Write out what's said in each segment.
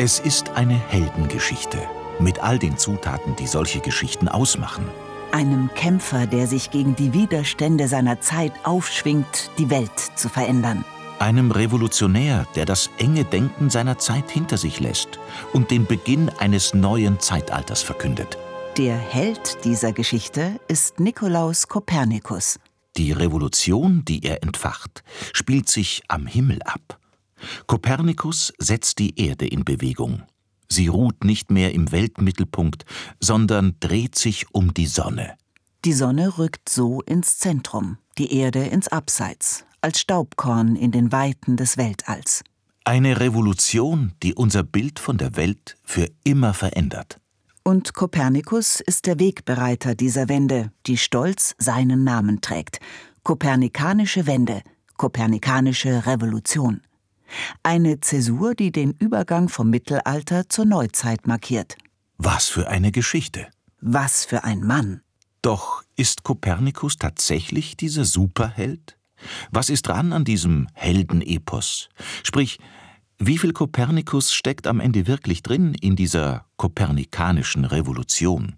Es ist eine Heldengeschichte mit all den Zutaten, die solche Geschichten ausmachen. Einem Kämpfer, der sich gegen die Widerstände seiner Zeit aufschwingt, die Welt zu verändern. Einem Revolutionär, der das enge Denken seiner Zeit hinter sich lässt und den Beginn eines neuen Zeitalters verkündet. Der Held dieser Geschichte ist Nikolaus Kopernikus. Die Revolution, die er entfacht, spielt sich am Himmel ab. Kopernikus setzt die Erde in Bewegung. Sie ruht nicht mehr im Weltmittelpunkt, sondern dreht sich um die Sonne. Die Sonne rückt so ins Zentrum, die Erde ins Abseits, als Staubkorn in den Weiten des Weltalls. Eine Revolution, die unser Bild von der Welt für immer verändert. Und Kopernikus ist der Wegbereiter dieser Wende, die stolz seinen Namen trägt. Kopernikanische Wende, kopernikanische Revolution. Eine Zäsur, die den Übergang vom Mittelalter zur Neuzeit markiert. Was für eine Geschichte! Was für ein Mann! Doch ist Kopernikus tatsächlich dieser Superheld? Was ist dran an diesem Heldenepos? Sprich, wie viel Kopernikus steckt am Ende wirklich drin in dieser kopernikanischen Revolution?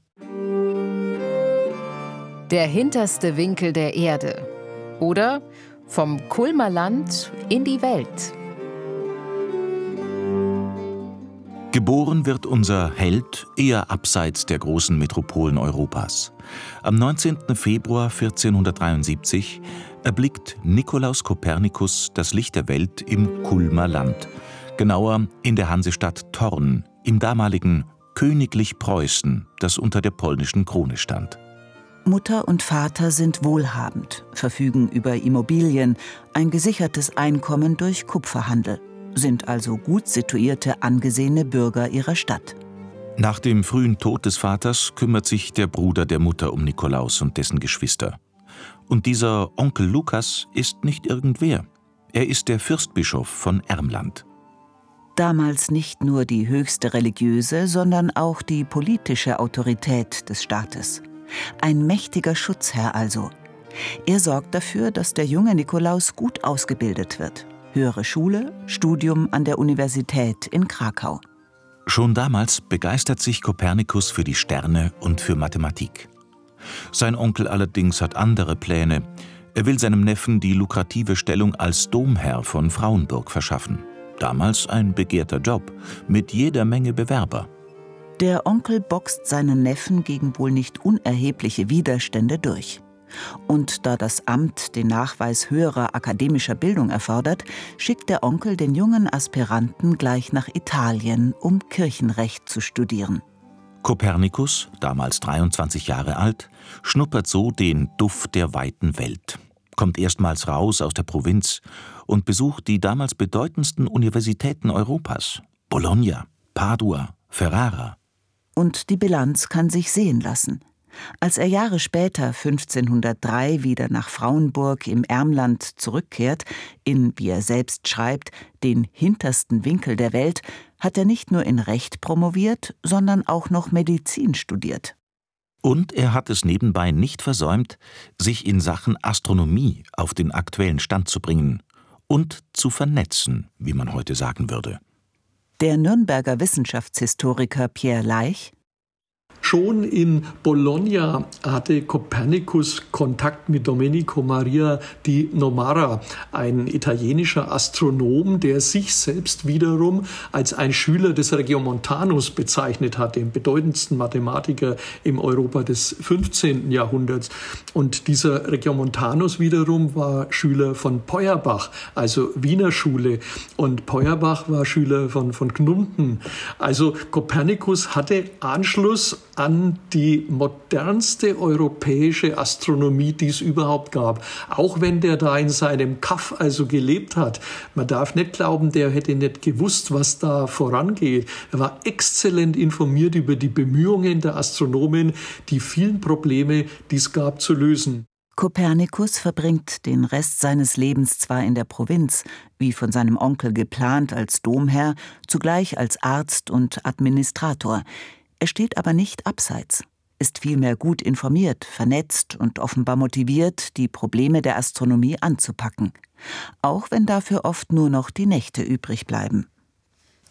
Der hinterste Winkel der Erde. Oder vom Kulmer Land in die Welt. Geboren wird unser Held eher abseits der großen Metropolen Europas. Am 19. Februar 1473 erblickt Nikolaus Kopernikus das Licht der Welt im Kulmer Land, genauer in der Hansestadt Thorn, im damaligen Königlich Preußen, das unter der polnischen Krone stand. Mutter und Vater sind wohlhabend, verfügen über Immobilien, ein gesichertes Einkommen durch Kupferhandel, sind also gut situierte, angesehene Bürger ihrer Stadt. Nach dem frühen Tod des Vaters kümmert sich der Bruder der Mutter um Nikolaus und dessen Geschwister. Und dieser Onkel Lukas ist nicht irgendwer. Er ist der Fürstbischof von Ermland. Damals nicht nur die höchste religiöse, sondern auch die politische Autorität des Staates. Ein mächtiger Schutzherr also. Er sorgt dafür, dass der junge Nikolaus gut ausgebildet wird. Höhere Schule, Studium an der Universität in Krakau. Schon damals begeistert sich Kopernikus für die Sterne und für Mathematik. Sein Onkel allerdings hat andere Pläne. Er will seinem Neffen die lukrative Stellung als Domherr von Frauenburg verschaffen. Damals ein begehrter Job, mit jeder Menge Bewerber. Der Onkel boxt seinen Neffen gegen wohl nicht unerhebliche Widerstände durch. Und da das Amt den Nachweis höherer akademischer Bildung erfordert, schickt der Onkel den jungen Aspiranten gleich nach Italien, um Kirchenrecht zu studieren. Kopernikus, damals 23 Jahre alt, schnuppert so den Duft der weiten Welt, kommt erstmals raus aus der Provinz und besucht die damals bedeutendsten Universitäten Europas: Bologna, Padua, Ferrara. Und die Bilanz kann sich sehen lassen. Als er Jahre später, 1503, wieder nach Frauenburg im Ermland zurückkehrt, in, wie er selbst schreibt, den hintersten Winkel der Welt, hat er nicht nur in Recht promoviert, sondern auch noch Medizin studiert. Und er hat es nebenbei nicht versäumt, sich in Sachen Astronomie auf den aktuellen Stand zu bringen und zu vernetzen, wie man heute sagen würde. Der Nürnberger Wissenschaftshistoriker Pierre Leich: Schon in Bologna hatte Kopernikus Kontakt mit Domenico Maria di Novara, ein italienischer Astronom, der sich selbst wiederum als ein Schüler des Regiomontanus bezeichnet hat, dem bedeutendsten Mathematiker im Europa des 15. Jahrhunderts. Und dieser Regiomontanus wiederum war Schüler von Peuerbach, also Wiener Schule. Und Peuerbach war Schüler von Gnumpen. Also Kopernikus hatte Anschluss an die modernste europäische Astronomie, die es überhaupt gab. Auch wenn der da in seinem Kaff also gelebt hat. Man darf nicht glauben, der hätte nicht gewusst, was da vorangeht. Er war exzellent informiert über die Bemühungen der Astronomen, die vielen Probleme, die es gab, zu lösen. Kopernikus verbringt den Rest seines Lebens zwar in der Provinz, wie von seinem Onkel geplant als Domherr, zugleich als Arzt und Administrator. Er steht aber nicht abseits, ist vielmehr gut informiert, vernetzt und offenbar motiviert, die Probleme der Astronomie anzupacken. Auch wenn dafür oft nur noch die Nächte übrig bleiben.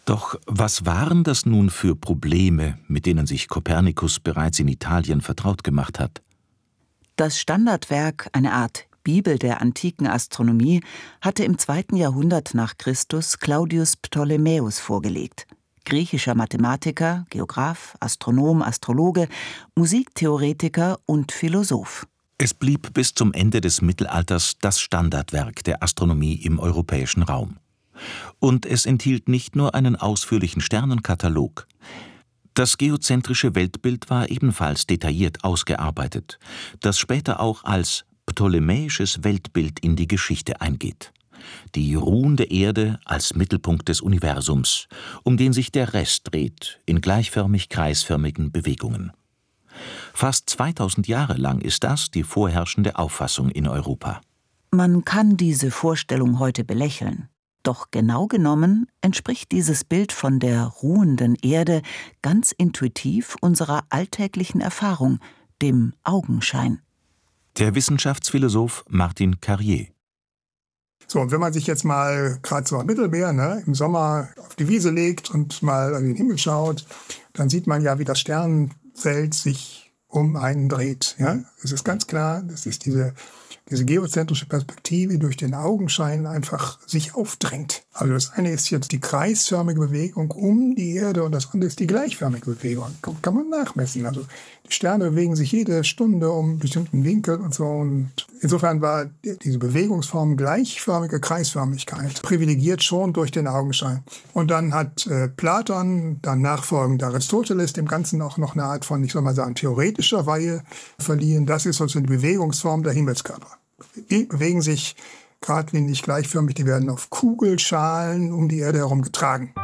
Doch was waren das nun für Probleme, mit denen sich Kopernikus bereits in Italien vertraut gemacht hat? Das Standardwerk, eine Art Bibel der antiken Astronomie, hatte im 2. Jahrhundert nach Christus Claudius Ptolemäus vorgelegt. Griechischer Mathematiker, Geograph, Astronom, Astrologe, Musiktheoretiker und Philosoph. Es blieb bis zum Ende des Mittelalters das Standardwerk der Astronomie im europäischen Raum. Und es enthielt nicht nur einen ausführlichen Sternenkatalog. Das geozentrische Weltbild war ebenfalls detailliert ausgearbeitet, das später auch als ptolemäisches Weltbild in die Geschichte eingeht. Die ruhende Erde als Mittelpunkt des Universums, um den sich der Rest dreht, in gleichförmig-kreisförmigen Bewegungen. Fast 2000 Jahre lang ist das die vorherrschende Auffassung in Europa. Man kann diese Vorstellung heute belächeln. Doch genau genommen entspricht dieses Bild von der ruhenden Erde ganz intuitiv unserer alltäglichen Erfahrung, dem Augenschein. Der Wissenschaftsphilosoph Martin Carrier. So, und wenn man sich jetzt mal gerade so am Mittelmeer, im Sommer auf die Wiese legt und mal in den Himmel schaut, dann sieht man ja, wie das Sternenfeld sich um einen dreht. Ja? Es ist ganz klar, das ist diese geozentrische Perspektive, die durch den Augenschein einfach sich aufdrängt. Also das eine ist jetzt die kreisförmige Bewegung um die Erde und das andere ist die gleichförmige Bewegung. Kann man nachmessen. Also die Sterne bewegen sich jede Stunde um einen bestimmten Winkel und so. Und insofern war diese Bewegungsform gleichförmige Kreisförmigkeit privilegiert schon durch den Augenschein. Und dann hat Platon, dann nachfolgend Aristoteles, dem Ganzen auch noch eine Art von, ich soll mal sagen, theoretischer Weihe verliehen. Das ist also die Bewegungsform der Himmelskörper. Die bewegen sich geradlinig gleichförmig, die werden auf Kugelschalen um die Erde herum getragen.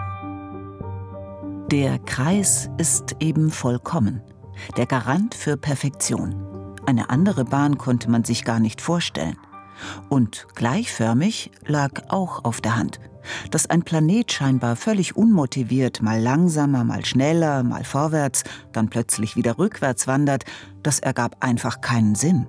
Der Kreis ist eben vollkommen, der Garant für Perfektion. Eine andere Bahn konnte man sich gar nicht vorstellen. Und gleichförmig lag auch auf der Hand. Dass ein Planet scheinbar völlig unmotiviert mal langsamer, mal schneller, mal vorwärts, dann plötzlich wieder rückwärts wandert, das ergab einfach keinen Sinn.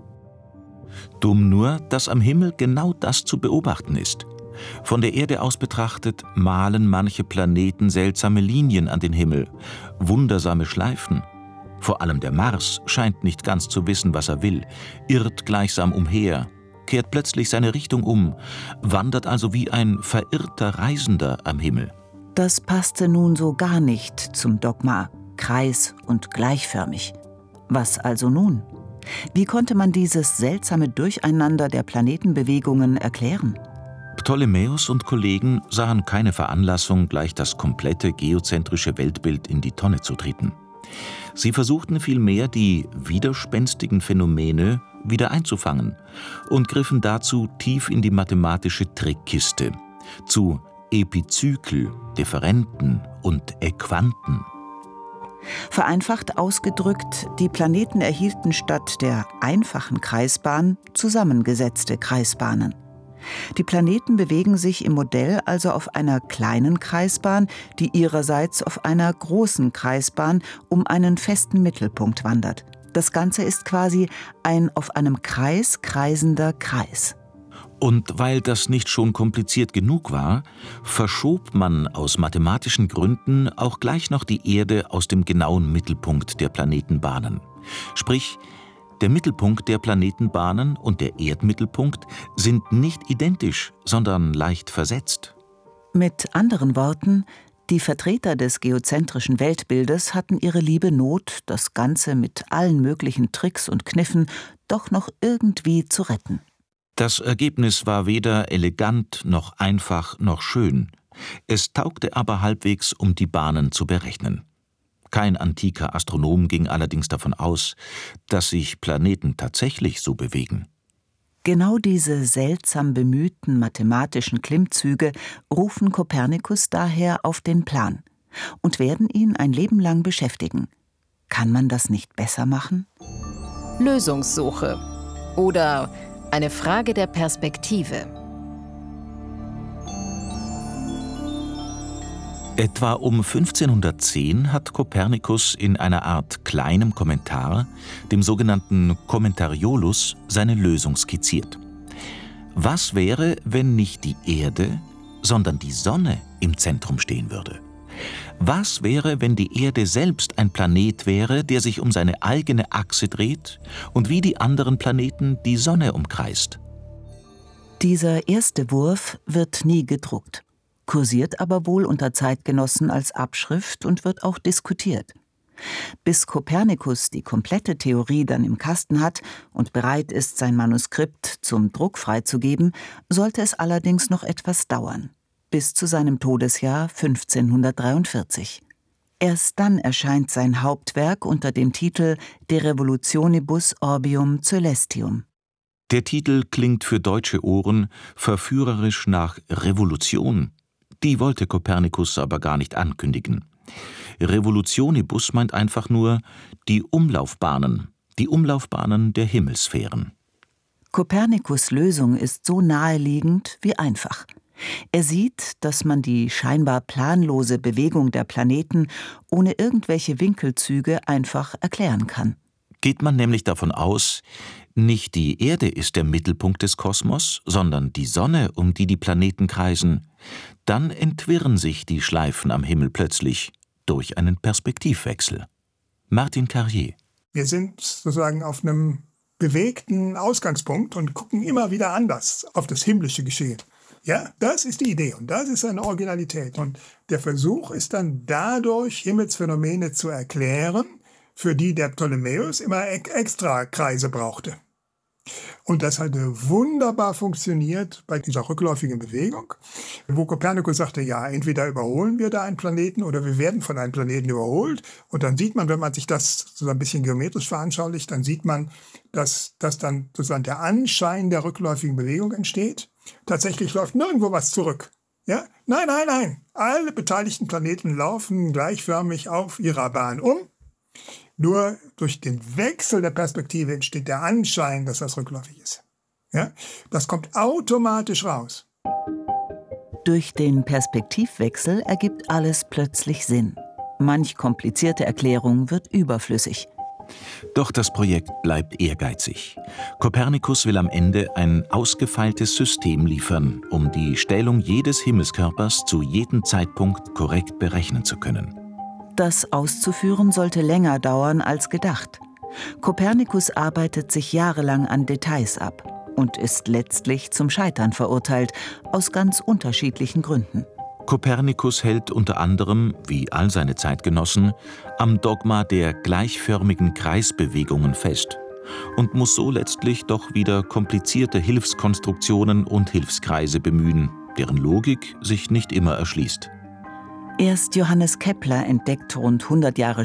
Dumm nur, dass am Himmel genau das zu beobachten ist. Von der Erde aus betrachtet malen manche Planeten seltsame Linien an den Himmel, wundersame Schleifen. Vor allem der Mars scheint nicht ganz zu wissen, was er will, irrt gleichsam umher, kehrt plötzlich seine Richtung um, wandert also wie ein verirrter Reisender am Himmel. Das passte nun so gar nicht zum Dogma kreis- und gleichförmig. Was also nun? Wie konnte man dieses seltsame Durcheinander der Planetenbewegungen erklären? Ptolemäus und Kollegen sahen keine Veranlassung, gleich das komplette geozentrische Weltbild in die Tonne zu treten. Sie versuchten vielmehr, die widerspenstigen Phänomene wieder einzufangen und griffen dazu tief in die mathematische Trickkiste, zu Epizykel, Differenten und Äquanten. Vereinfacht ausgedrückt, die Planeten erhielten statt der einfachen Kreisbahn zusammengesetzte Kreisbahnen. Die Planeten bewegen sich im Modell also auf einer kleinen Kreisbahn, die ihrerseits auf einer großen Kreisbahn um einen festen Mittelpunkt wandert. Das Ganze ist quasi ein auf einem Kreis kreisender Kreis. Und weil das nicht schon kompliziert genug war, verschob man aus mathematischen Gründen auch gleich noch die Erde aus dem genauen Mittelpunkt der Planetenbahnen. Sprich, der Mittelpunkt der Planetenbahnen und der Erdmittelpunkt sind nicht identisch, sondern leicht versetzt. Mit anderen Worten, die Vertreter des geozentrischen Weltbildes hatten ihre liebe Not, das Ganze mit allen möglichen Tricks und Kniffen doch noch irgendwie zu retten. Das Ergebnis war weder elegant noch einfach noch schön. Es taugte aber halbwegs, um die Bahnen zu berechnen. Kein antiker Astronom ging allerdings davon aus, dass sich Planeten tatsächlich so bewegen. Genau diese seltsam bemühten mathematischen Klimmzüge rufen Kopernikus daher auf den Plan und werden ihn ein Leben lang beschäftigen. Kann man das nicht besser machen? Lösungssuche oder eine Frage der Perspektive. Etwa um 1510 hat Kopernikus in einer Art kleinem Kommentar, dem sogenannten Commentariolus, seine Lösung skizziert. Was wäre, wenn nicht die Erde, sondern die Sonne im Zentrum stehen würde? Was wäre, wenn die Erde selbst ein Planet wäre, der sich um seine eigene Achse dreht und wie die anderen Planeten die Sonne umkreist? Dieser erste Wurf wird nie gedruckt, kursiert aber wohl unter Zeitgenossen als Abschrift und wird auch diskutiert. Bis Kopernikus die komplette Theorie dann im Kasten hat und bereit ist, sein Manuskript zum Druck freizugeben, sollte es allerdings noch etwas dauern. Bis zu seinem Todesjahr 1543. Erst dann erscheint sein Hauptwerk unter dem Titel De Revolutionibus Orbium Coelestium. Der Titel klingt für deutsche Ohren verführerisch nach Revolution. Die wollte Kopernikus aber gar nicht ankündigen. Revolutionibus meint einfach nur die Umlaufbahnen der Himmelssphären. Kopernikus' Lösung ist so naheliegend wie einfach. Er sieht, dass man die scheinbar planlose Bewegung der Planeten ohne irgendwelche Winkelzüge einfach erklären kann. Geht man nämlich davon aus, nicht die Erde ist der Mittelpunkt des Kosmos, sondern die Sonne, um die die Planeten kreisen, dann entwirren sich die Schleifen am Himmel plötzlich durch einen Perspektivwechsel. Martin Carrier. Wir sind sozusagen auf einem bewegten Ausgangspunkt und gucken immer wieder anders auf das himmlische Geschehen. Ja, das ist die Idee und das ist eine Originalität. Und der Versuch ist dann dadurch, Himmelsphänomene zu erklären, für die der Ptolemäus immer extra Kreise brauchte. Und das hatte wunderbar funktioniert bei dieser rückläufigen Bewegung, wo Kopernikus sagte, ja, entweder überholen wir da einen Planeten oder wir werden von einem Planeten überholt. Und dann sieht man, wenn man sich das so ein bisschen geometrisch veranschaulicht, dann sieht man, dass dann sozusagen der Anschein der rückläufigen Bewegung entsteht. Tatsächlich läuft nirgendwo was zurück. Ja? Nein. Alle beteiligten Planeten laufen gleichförmig auf ihrer Bahn um. Nur durch den Wechsel der Perspektive entsteht der Anschein, dass das rückläufig ist. Ja? Das kommt automatisch raus. Durch den Perspektivwechsel ergibt alles plötzlich Sinn. Manch komplizierte Erklärung wird überflüssig. Doch das Projekt bleibt ehrgeizig. Kopernikus will am Ende ein ausgefeiltes System liefern, um die Stellung jedes Himmelskörpers zu jedem Zeitpunkt korrekt berechnen zu können. Das auszuführen sollte länger dauern als gedacht. Kopernikus arbeitet sich jahrelang an Details ab und ist letztlich zum Scheitern verurteilt, aus ganz unterschiedlichen Gründen. Kopernikus hält unter anderem, wie all seine Zeitgenossen, am Dogma der gleichförmigen Kreisbewegungen fest und muss so letztlich doch wieder komplizierte Hilfskonstruktionen und Hilfskreise bemühen, deren Logik sich nicht immer erschließt. Erst Johannes Kepler entdeckt rund 100 Jahre